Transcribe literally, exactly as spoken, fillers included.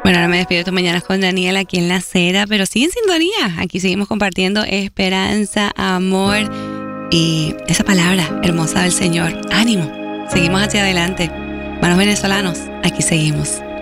Bueno, ahora me despido de tus mañanas con Daniel aquí en La Acera, pero sigue en sintonía. Aquí seguimos compartiendo esperanza, amor y esa palabra hermosa del Señor. Ánimo, seguimos hacia adelante. Hermanos venezolanos, aquí seguimos.